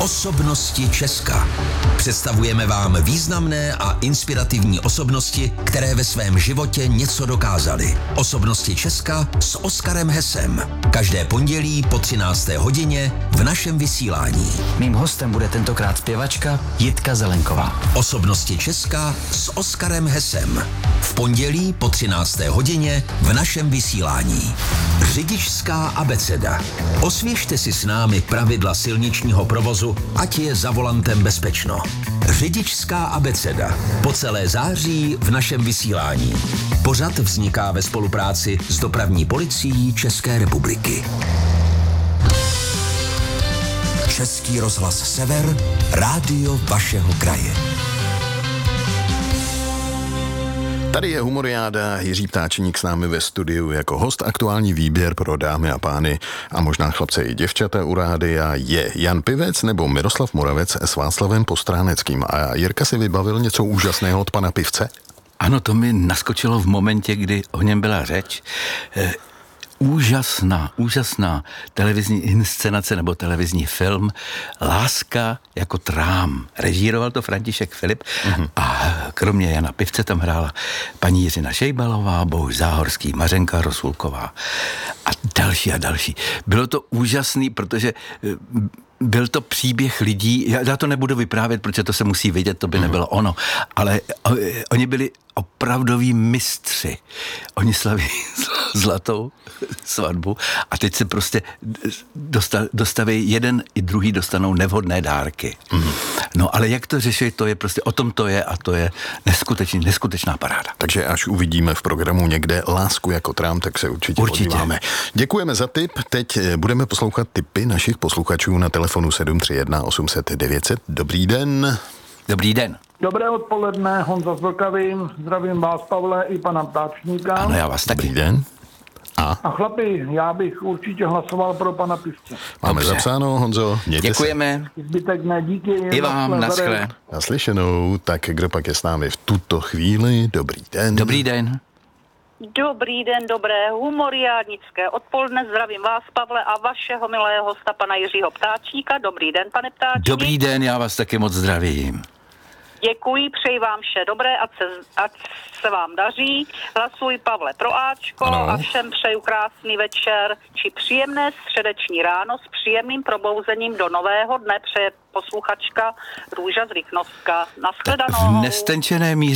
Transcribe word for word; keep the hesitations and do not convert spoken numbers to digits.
Osobnosti Česka. Představujeme vám významné a inspirativní osobnosti, které ve svém životě něco dokázaly. Osobnosti Česka s Oskarem Hesem. Každé pondělí po třinácté hodině v našem vysílání. Mým hostem bude tentokrát zpěvačka Jitka Zelenková. Osobnosti Česka s Oskarem Hesem. V pondělí po třinácté hodině v našem vysílání. Řidičská abeceda. Osvěžte si s námi pravidla silničního provozu, ať je za volantem bezpečno. Řidičská abeceda. Po celé září v našem vysílání. Pořad vzniká ve spolupráci s Dopravní policií České republiky. Český rozhlas Sever, rádio vašeho kraje. Tady je humoriáda, Jiří Ptáčník s námi ve studiu jako host. Aktuální výběr pro dámy a pány a možná chlapce i děvčata u rádia je Jan Pivec nebo Miroslav Moravec s Václavem Postráneckým. A Jirka si vybavil něco úžasného od pana Pivce? Ano, to mi naskočilo v momentě, kdy o něm byla řeč. E, úžasná, úžasná televizní inscenace nebo televizní film Láska jako trám. Režíroval to František Filip mm-hmm. a kromě Jana Pivce tam hrála paní Jiřina Šejbalová, Bohuš Záhorský, Mařenka Rosulková a další a další. Bylo to úžasný, protože byl to příběh lidí, já to nebudu vyprávět, protože to se musí vidět, to by nebylo ono, ale oni byli opravdoví mistři. Oni slaví zlatou svatbu a teď se prostě dostaví, jeden i druhý dostanou nevhodné dárky. Mm. No ale jak to řešit, to je prostě, o tom to je a to je neskutečný, neskutečná paráda. Takže až uvidíme v programu někde Lásku jako trám, tak se určitě, určitě podíváme. Děkujeme za tip. Teď budeme poslouchat tipy našich posluchačů na telefonu sedm tři jedna osm set devět set. Dobrý den. Dobrý den. Dobré odpoledne, Honza z Vlkavy, zdravím vás, Pavle, i pana Ptáčníka. Ano, já vás taky. Dobrý den. A? A chlapi, já bych určitě hlasoval pro pana Pivce. Máme Dobře. Zapsáno, Honzo. Děkujeme. Se. Zbytek ne, díky. I vám, naschle. Naslyšenou, tak kdo pak je s námi v tuto chvíli? Dobrý den. Dobrý den. Dobrý den, dobré humoriádnické odpoledne, zdravím vás, Pavle, a vašeho milého hosta, pana Jiřího Ptáčníka. Dobrý den, pane Ptáčník. Dobrý den, já vás taky moc zdravím. Děkuji, přeji vám vše dobré, ať se, ať se vám daří. Hlasuji, Pavle, pro Ačko ano. A všem přeju krásný večer či příjemné středeční ráno s příjemným probouzením do nového dne, přeje posluchačka Růža z Rychnovska. Nashledanou. V nestenčené míře